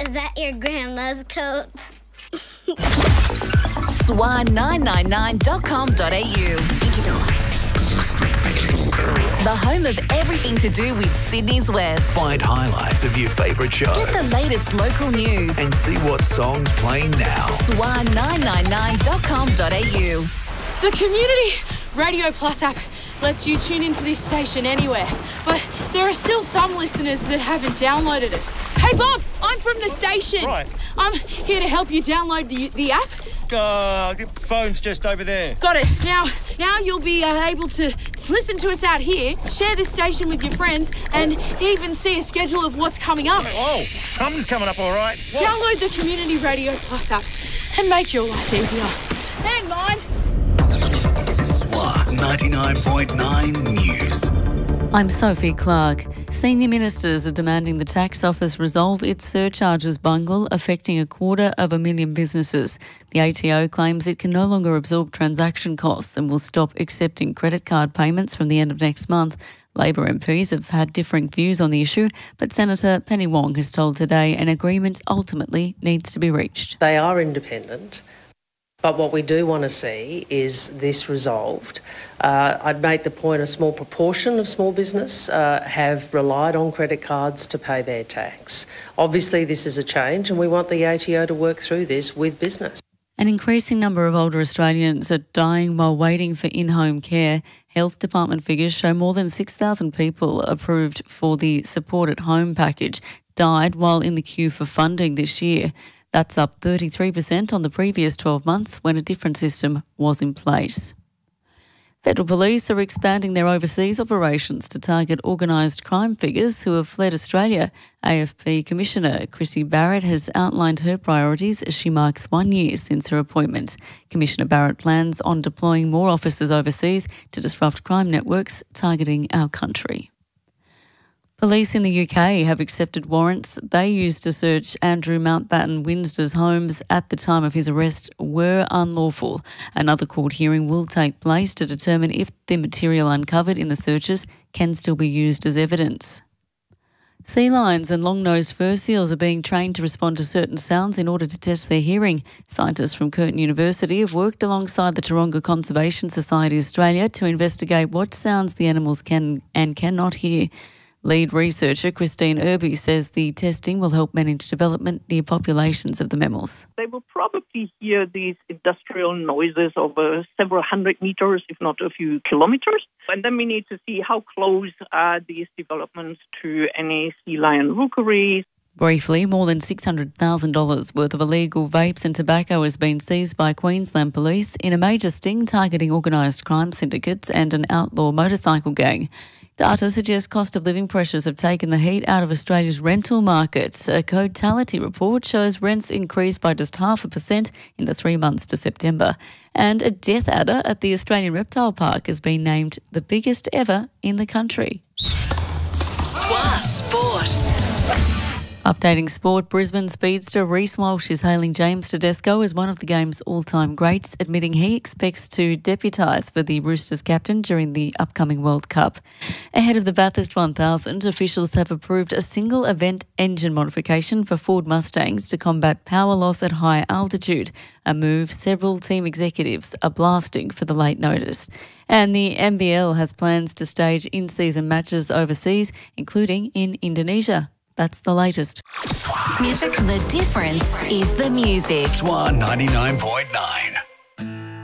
Was that your grandma's coat? swan999.com.au. Digital. The home of everything to do with Sydney's West. Find highlights of your favourite show. Get the latest local news. And see what songs playing now. swan999.com.au. The Community Radio Plus app lets you tune into this station anywhere, but there are still some listeners that haven't downloaded it. Hey Bob, I'm from the station. Right. I'm here to help you download the app. The phone's just over there. Got it. Now you'll be able to listen to us out here, share this station with your friends, and even see a schedule of what's coming up. Oh, something's coming up all right. What? Download the Community Radio Plus app and make your life easier. And mine. SWA 99.9 News. I'm Sophie Clark. Senior ministers are demanding the tax office resolve its surcharges bungle affecting 250,000 businesses. The ATO claims it can no longer absorb transaction costs and will stop accepting credit card payments from the end of next month. Labor MPs have had differing views on the issue, but Senator Penny Wong has told Today an agreement ultimately needs to be reached. They are independent. But what we do want to see is this resolved. I'd make the point a small proportion of small business have relied on credit cards to pay their tax. Obviously, this is a change and we want the ATO to work through this with business. An increasing number of older Australians are dying while waiting for in-home care. Health Department figures show more than 6,000 people approved for the Support at Home package died while in the queue for funding this year. That's up 33% on the previous 12 months when a different system was in place. Federal Police are expanding their overseas operations to target organised crime figures who have fled Australia. AFP Commissioner Chrissy Barrett has outlined her priorities as she marks 1 year since her appointment. Commissioner Barrett plans on deploying more officers overseas to disrupt crime networks targeting our country. Police in the UK have accepted warrants they used to search Andrew Mountbatten Windsor's homes at the time of his arrest were unlawful. Another court hearing will take place to determine if the material uncovered in the searches can still be used as evidence. Sea lions and long-nosed fur seals are being trained to respond to certain sounds in order to test their hearing. Scientists from Curtin University have worked alongside the Taronga Conservation Society Australia to investigate what sounds the animals can and cannot hear. Lead researcher Christine Irby says the testing will help manage development near populations of the mammals. They will probably hear these industrial noises over several hundred metres, if not a few kilometres. And then we need to see how close are these developments to any sea lion rookeries. Briefly, more than $600,000 worth of illegal vapes and tobacco has been seized by Queensland Police in a major sting targeting organised crime syndicates and an outlaw motorcycle gang. Data suggests cost of living pressures have taken the heat out of Australia's rental markets. A Cotality report shows rents increased by just 0.5% in the 3 months to September. And a death adder at the Australian Reptile Park has been named the biggest ever in the country. SWA Sport. Updating sport, Brisbane speedster Reece Walsh is hailing James Tedesco as one of the game's all-time greats, admitting he expects to deputise for the Roosters captain during the upcoming World Cup. Ahead of the Bathurst 1000, officials have approved a single event engine modification for Ford Mustangs to combat power loss at high altitude, a move several team executives are blasting for the late notice. And the NBL has plans to stage in-season matches overseas, including in Indonesia. That's the latest. Music. The difference is the music. SWA 99.9.